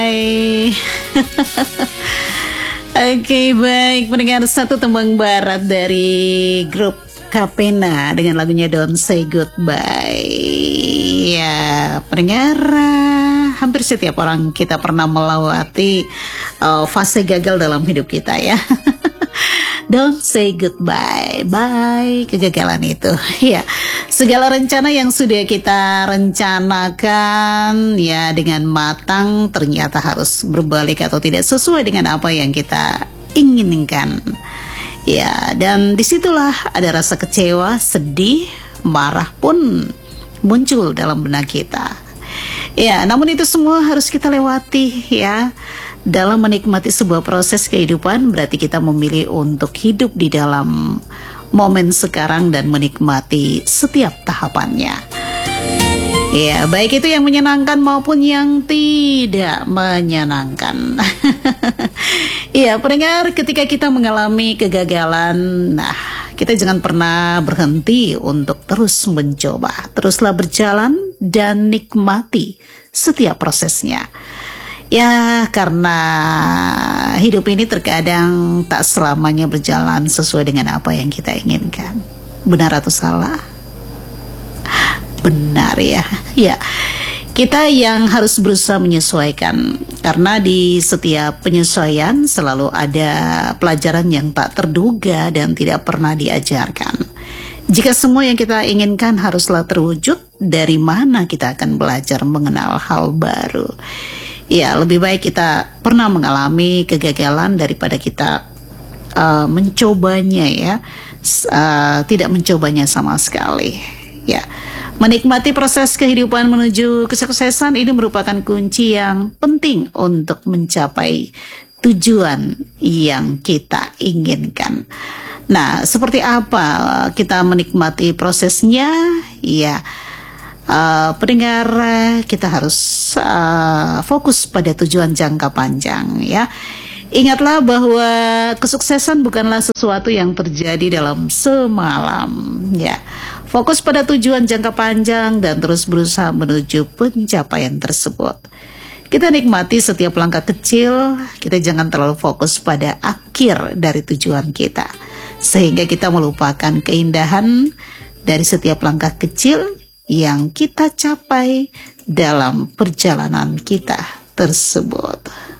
Hai. Oke, baik pendengar, satu tembang barat dari grup Kapena dengan lagunya Don't Say Goodbye. Ya, pendengar, hampir setiap orang kita pernah melewati fase gagal dalam hidup kita ya. Don't say goodbye, bye kegagalan itu. Ya, segala rencana yang sudah kita rencanakan ya dengan matang ternyata harus berbalik atau tidak sesuai dengan apa yang kita inginkan. Ya, dan disitulah ada rasa kecewa, sedih, marah pun muncul dalam benak kita. Ya, namun itu semua harus kita lewati ya. Dalam menikmati sebuah proses kehidupan berarti kita memilih untuk hidup di dalam momen sekarang dan menikmati setiap tahapannya. Ya, baik itu yang menyenangkan maupun yang tidak menyenangkan. Ya, pendengar, ketika kita mengalami kegagalan, nah, kita jangan pernah berhenti untuk terus mencoba. Teruslah berjalan dan nikmati setiap prosesnya. Ya, karena hidup ini terkadang tak selamanya berjalan sesuai dengan apa yang kita inginkan. Benar atau salah? Benar ya. Ya, kita yang harus berusaha menyesuaikan. Karena di setiap penyesuaian selalu ada pelajaran yang tak terduga dan tidak pernah diajarkan. Jika semua yang kita inginkan haruslah terwujud, dari mana kita akan belajar mengenal hal baru? Ya, lebih baik kita pernah mengalami kegagalan daripada kita mencobanya ya, tidak mencobanya sama sekali. Ya, menikmati proses kehidupan menuju kesuksesan ini merupakan kunci yang penting untuk mencapai tujuan yang kita inginkan. Nah, seperti apa kita menikmati prosesnya? Ya, pendengar, kita harus fokus pada tujuan jangka panjang ya. Ingatlah bahwa kesuksesan bukanlah sesuatu yang terjadi dalam semalam ya. Fokus pada tujuan jangka panjang dan terus berusaha menuju pencapaian tersebut. Kita nikmati setiap langkah kecil, kita jangan terlalu fokus pada akhir dari tujuan kita, sehingga kita melupakan keindahan dari setiap langkah kecil yang kita capai dalam perjalanan kita tersebut.